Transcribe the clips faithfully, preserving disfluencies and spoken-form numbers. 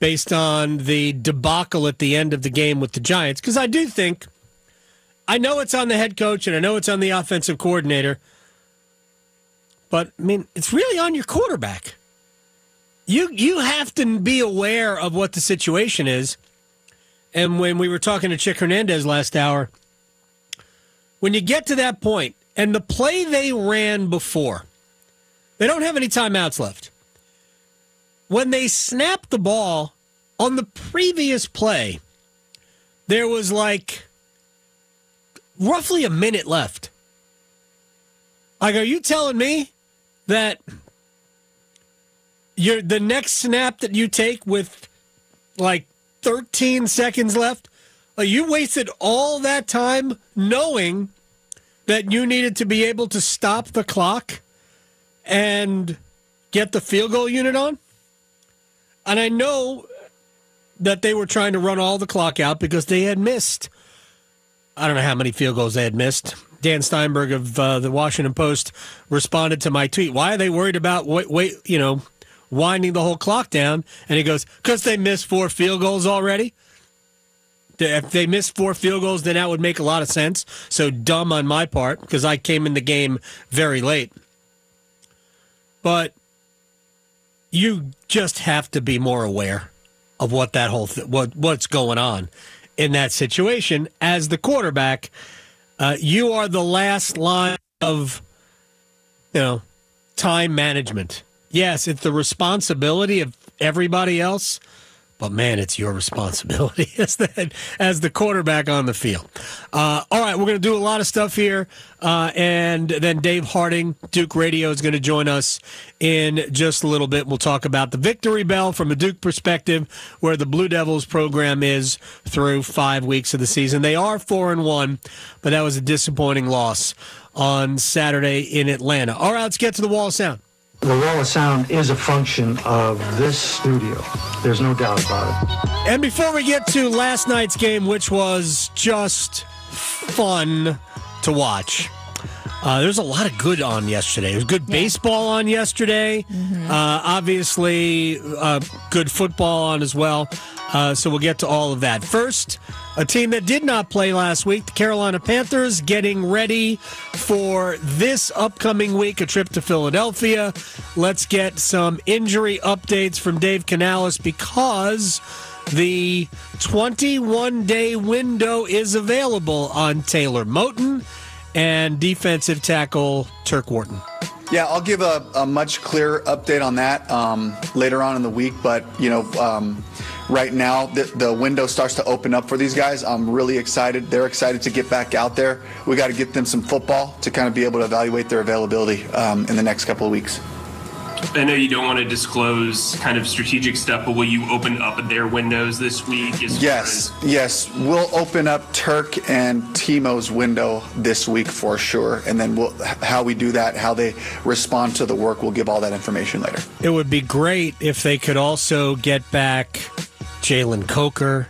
based on the debacle at the end of the game with the Giants. Because I do think, I know it's on the head coach and I know it's on the offensive coordinator, but, I mean, it's really on your quarterback. You you have to be aware of what the situation is. And when we were talking to Chick Hernandez last hour, when you get to that point, and the play they ran before, they don't have any timeouts left. When they snapped the ball on the previous play, there was like roughly a minute left. Like, are you telling me that you're, the next snap that you take with like thirteen seconds left, like you wasted all that time knowing that you needed to be able to stop the clock and get the field goal unit on? And I know that they were trying to run all the clock out because they had missed, I don't know how many field goals they had missed. Dan Steinberg of uh, the Washington Post responded to my tweet. Why are they worried about, wait, wait, you know, winding the whole clock down? And he goes, because they missed four field goals already. If they missed four field goals, then that would make a lot of sense. So dumb on my part, because I came in the game very late. But you just have to be more aware of what that whole th- what what's going on in that situation. As the quarterback, uh, you are the last line of, you know, time management. Yes, it's the responsibility of everybody else, but, man, it's your responsibility as the, as the quarterback on the field. Uh, all right, we're going to do a lot of stuff here, uh, and then Dave Harding, Duke Radio, is going to join us in just a little bit. We'll talk about the victory bell from a Duke perspective, where the Blue Devils program is through five weeks of the season. They are four and one, but that was a disappointing loss on Saturday in Atlanta. All right, let's get to the Wall of Sound. The Wall of Sound is a function of this studio. There's no doubt about it. And before we get to last night's game, which was just fun to watch, uh, there's a lot of good on yesterday. There's good yeah. baseball on yesterday. Mm-hmm. Uh, obviously, uh, good football on as well. Uh, so we'll get to all of that. First, a team that did not play last week, the Carolina Panthers, getting ready for this upcoming week, a trip to Philadelphia. Let's get some injury updates from Dave Canales, because the twenty-one day window is available on Taylor Moton and defensive tackle Turk Wharton. Yeah, I'll give a, a much clearer update on that um, later on in the week. But, you know, um, right now the, the window starts to open up for these guys. I'm really excited. They're excited to get back out there. We got to get them some football to kind of be able to evaluate their availability um, in the next couple of weeks. I know you don't want to disclose kind of strategic stuff, but will you open up their windows this week? As yes, as- yes. We'll open up Turk and Timo's window this week for sure. And then we'll, how we do that, how they respond to the work, we'll give all that information later. It would be great if they could also get back Jalen Coker,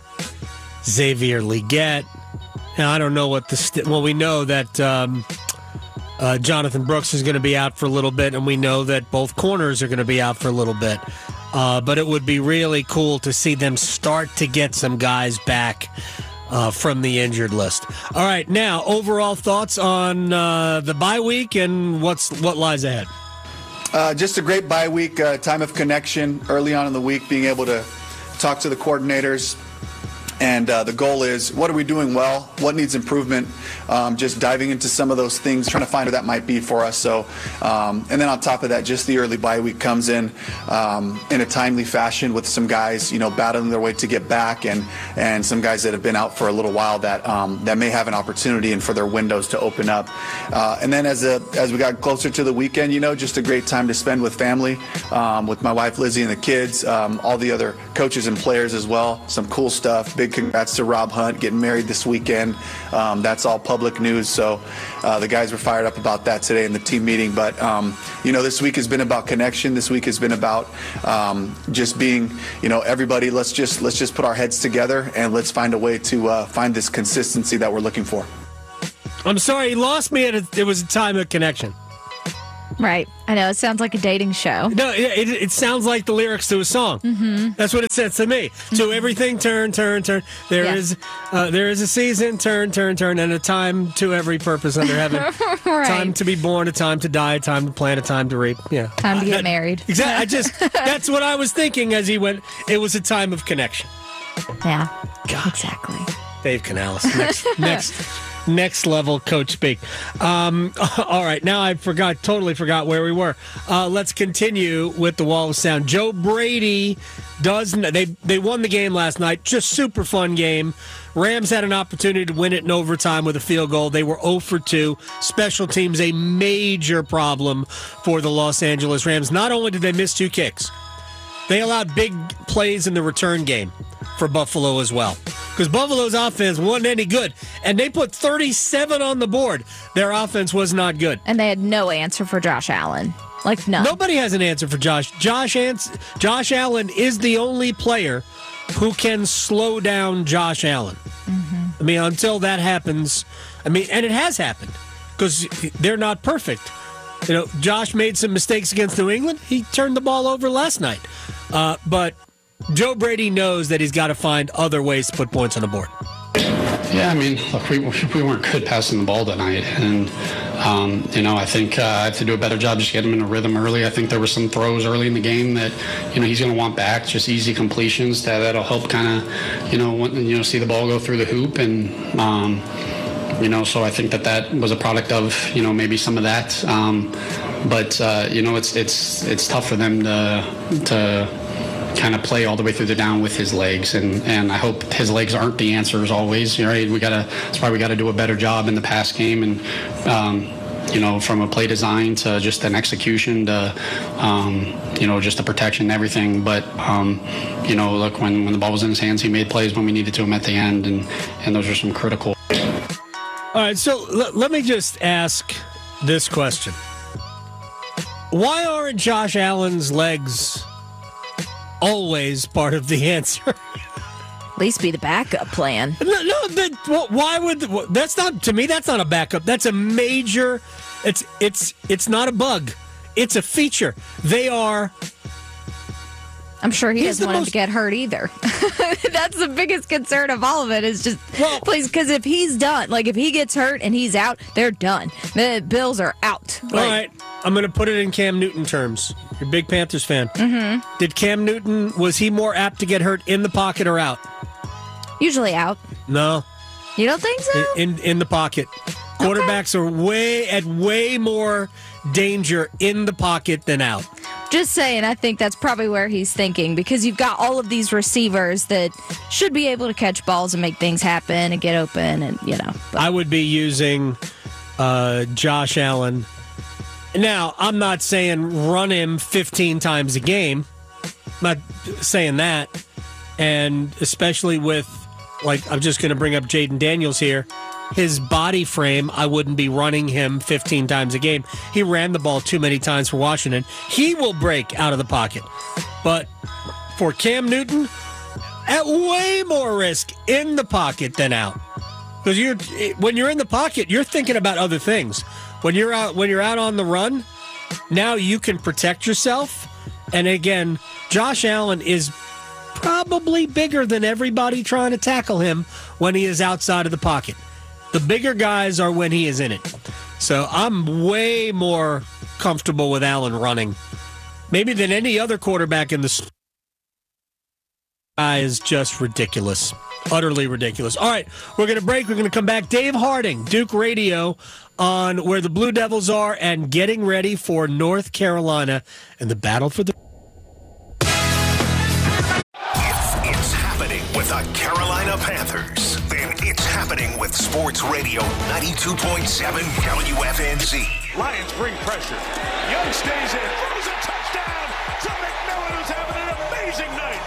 Xavier Legette. And I don't know what the st- – well, we know that um, – Uh, Jonathan Brooks is going to be out for a little bit, and we know that both corners are going to be out for a little bit. Uh, but it would be really cool to see them start to get some guys back uh, from the injured list. All right, now, overall thoughts on uh, the bye week and what's what lies ahead? Uh, just a great bye week, uh, time of connection early on in the week, being able to talk to the coordinators. And uh, the goal is, what are we doing well? What needs improvement? Um, just diving into some of those things, trying to find what that might be for us. So, um, and then on top of that, just the early bye week comes in um, in a timely fashion with some guys, you know, battling their way to get back, and and some guys that have been out for a little while that um, that may have an opportunity and for their windows to open up. Uh, and then as a as we got closer to the weekend, you know, just a great time to spend with family, um, with my wife Lizzie and the kids, um, all the other coaches and players as well. Some cool stuff. Big congrats to Rob Hunt getting married this weekend. Um, that's all public news, so uh, the guys were fired up about that today in the team meeting. But um, you know, this week has been about connection. This week has been about um, just being, you know, everybody. Let's just let's just put our heads together and let's find a way to uh, find this consistency that we're looking for. I'm sorry, you lost me at a, it was a time of connection. Right. I know. It sounds like a dating show. No, it, it, it sounds like the lyrics to a song. Mm-hmm. That's what it says to me. Mm-hmm. To everything, turn, turn, turn. There yeah. is uh, there is a season, turn, turn, turn, and a time to every purpose under heaven. Right. Time to be born, a time to die, a time to plant, a time to reap. Yeah. Time to get uh, that, married. Exactly. I just that's what I was thinking as he went. It was a time of connection. Yeah. God. Exactly. Dave Canales. Next, next, next level coach speak. Um, all right, now I forgot, totally forgot where we were. Uh, let's continue with the Wall of Sound. Joe Brady does. They they won the game last night. Just super fun game. Rams had an opportunity to win it in overtime with a field goal. They were zero for two. Special teams a major problem for the Los Angeles Rams. Not only did they miss two kicks, they allowed big plays in the return game for Buffalo as well. Because Buffalo's offense wasn't any good. And they put thirty-seven on the board. Their offense was not good. And they had no answer for Josh Allen. Like, none. Nobody has an answer for Josh. Josh, Ans- Josh Allen is the only player who can slow down Josh Allen. Mm-hmm. I mean, until that happens, I mean, and it has happened. Because they're not perfect. You know, Josh made some mistakes against New England. He turned the ball over last night. Uh, but Joe Brady knows that he's got to find other ways to put points on the board. Yeah, I mean, look, we, we weren't good passing the ball tonight. And, um, you know, I think uh, I have to do a better job just getting him in a rhythm early. I think there were some throws early in the game that, you know, he's going to want back, just easy completions that, that'll help kind of, you know, when, you know, see the ball go through the hoop. And, um, you know, so I think that that was a product of, you know, maybe some of that. Um, but, uh, you know, it's it's it's tough for them to to kind of play all the way through the down with his legs, and, and I hope his legs aren't the answers always. Right? We gotta that's why we got to do a better job in the pass game, and um, you know, from a play design to just an execution to um, you know, just the protection and everything. But um, you know, look, when when the ball was in his hands, he made plays when we needed to him at the end, and and those are some critical. All right, so l- let me just ask this question. Why aren't Josh Allen's legs always part of the answer? At least be the backup plan. No, no that, why would that's not to me? That's not a backup. That's a major. It's it's it's not a bug. It's a feature. They are. I'm sure he He's doesn't want most, him to get hurt either. That's the biggest concern of all of it is just, well, please, because if he's done, like if he gets hurt and he's out, they're done. The Bills are out. All like, right, I'm going to put it in Cam Newton terms. You're a big Panthers fan. Mm-hmm. Did Cam Newton, was he more apt to get hurt in the pocket or out? Usually out. No. You don't think so? In in, in the pocket. Quarterbacks okay. are way at way more danger in the pocket than out. Just saying, I think that's probably where he's thinking because you've got all of these receivers that should be able to catch balls and make things happen and get open and, you know. But. I would be using uh, Josh Allen. Now, I'm not saying run him fifteen times a game. I'm not saying that. And especially with, like, I'm just going to bring up Jaden Daniels here. His body frame, I wouldn't be running him fifteen times a game. He ran the ball too many times for Washington. He will break out of the pocket. But for Cam Newton, at way more risk in the pocket than out. Because you're when you're in the pocket, you're thinking about other things. When you're out when you're out on the run, now you can protect yourself. And again, Josh Allen is probably bigger than everybody trying to tackle him when he is outside of the pocket. The bigger guys are when he is in it. So I'm way more comfortable with Allen running. Maybe than any other quarterback in the guy is just ridiculous. Utterly ridiculous. All right, we're going to break. We're going to come back. Dave Harding, Duke Radio, on where the Blue Devils are and getting ready for North Carolina and the battle for the... If it's happening with the Carolina Panthers, then it's happening with Sports Radio ninety-two point seven W F N Z. Lions bring pressure. Young stays in. Throws a touchdown to McMillan, who's having an amazing night.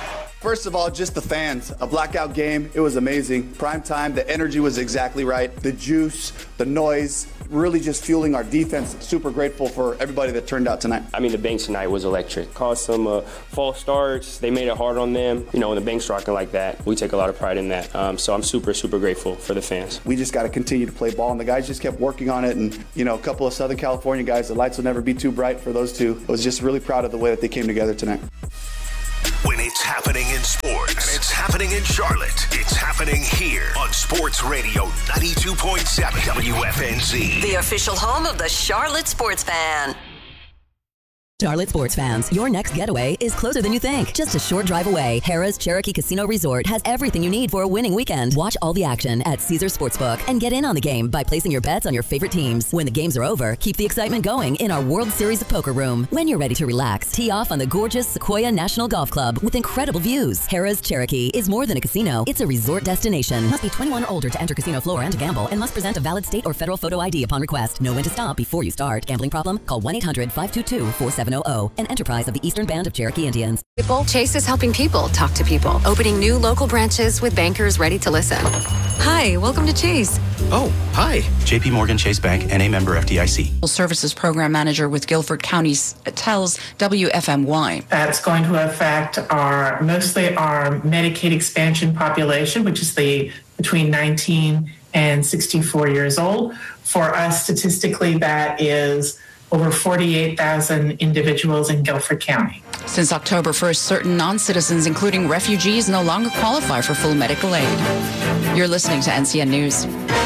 First of all, just the fans. A blackout game. It was amazing. Prime time. The energy was exactly right. The juice, the noise, really just fueling our defense. Super grateful for everybody that turned out tonight. I mean, the Banks tonight was electric. Caused some uh, false starts. They made it hard on them. You know, when the Banks rocking like that, we take a lot of pride in that. Um, so I'm super, super grateful for the fans. We just got to continue to play ball, and the guys just kept working on it. And, you know, a couple of Southern California guys, the lights will never be too bright for those two. I was just really proud of the way that they came together tonight. When it's happening in sports, and it's happening in Charlotte, it's happening here on Sports Radio ninety-two point seven W F N Z. The official home of the Charlotte Sports Fan. Charlotte sports fans, your next getaway is closer than you think. Just a short drive away, Harrah's Cherokee Casino Resort has everything you need for a winning weekend. Watch all the action at Caesars Sportsbook and get in on the game by placing your bets on your favorite teams. When the games are over, keep the excitement going in our World Series of Poker room. When you're ready to relax, tee off on the gorgeous Sequoia National Golf Club with incredible views. Harrah's Cherokee is more than a casino, it's a resort destination. Must be twenty-one or older to enter casino floor and to gamble, and must present a valid state or federal photo I D upon request. Know when to stop before you start. Gambling problem? Call one eight hundred five two two four seven zero zero. An enterprise of the Eastern Band of Cherokee Indians. Chase is helping people talk to people, opening new local branches with bankers ready to listen. Hi, welcome to Chase. Oh, hi. J P Morgan Chase Bank, N A member F D I C. Services Program Manager with Guilford County tells W F M Y. That's going to affect our mostly our Medicaid expansion population, which is the between nineteen and sixty-four years old. For us, statistically, that is over forty-eight thousand individuals in Guilford County. Since October first, certain non-citizens, including refugees, no longer qualify for full medical aid. You're listening to N C N News.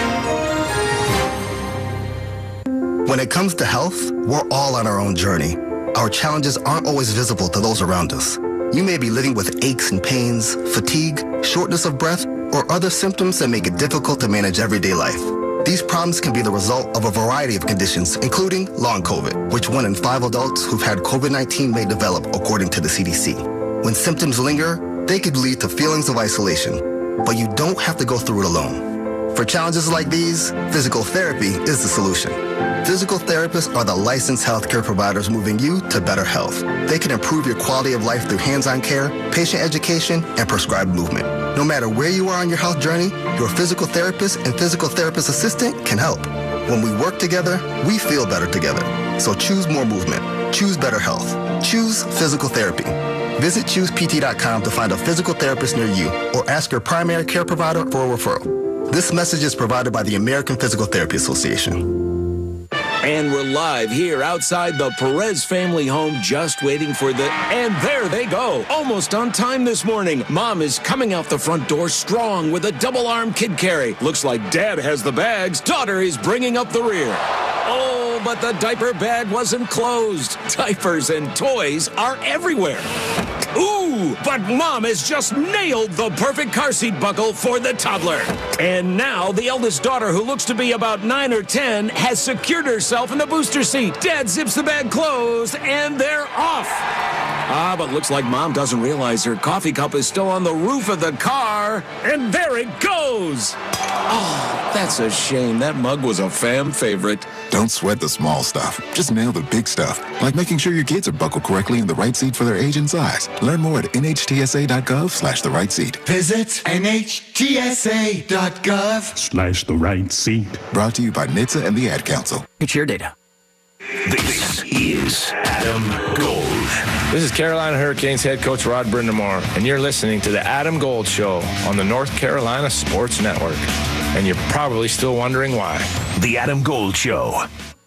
When it comes to health, we're all on our own journey. Our challenges aren't always visible to those around us. You may be living with aches and pains, fatigue, shortness of breath, or other symptoms that make it difficult to manage everyday life. These problems can be the result of a variety of conditions, including long COVID, which one in five adults who've had COVID nineteen may develop, according to the C D C. When symptoms linger, they could lead to feelings of isolation, but you don't have to go through it alone. For challenges like these, physical therapy is the solution. Physical therapists are the licensed healthcare providers moving you to better health. They can improve your quality of life through hands-on care, patient education, and prescribed movement. No matter where you are on your health journey, your physical therapist and physical therapist assistant can help. When we work together, we feel better together. So choose more movement. Choose better health. Choose physical therapy. Visit choose P T dot com to find a physical therapist near you or ask your primary care provider for a referral. This message is provided by the American Physical Therapy Association. And we're live here outside the Perez family home, just waiting for the... And there they go. Almost on time this morning. Mom is coming out the front door strong with a double-arm kid carry. Looks like Dad has the bags. Daughter is bringing up the rear. Oh, but the diaper bag wasn't closed. Diapers and toys are everywhere. Ooh, but Mom has just nailed the perfect car seat buckle for the toddler. And now the eldest daughter, who looks to be about nine or ten, has secured herself in the booster seat. Dad zips the bag closed, and they're off. Ah, but looks like Mom doesn't realize her coffee cup is still on the roof of the car. And there it goes. Oh, that's a shame. That mug was a fam favorite. Don't sweat the small stuff. Just nail the big stuff, like making sure your kids are buckled correctly in the right seat for their age and size. Learn more at N H T S A dot gov slash the right seat. Visit N H T S A dot gov Slash the right seat. Brought to you by N H T S A and the Ad Council. It's your data. This is Adam Gold. This is Carolina Hurricanes head coach Rod Brindamore, and you're listening to the Adam Gold Show on the North Carolina Sports Network. And you're probably still wondering why. The Adam Gold Show.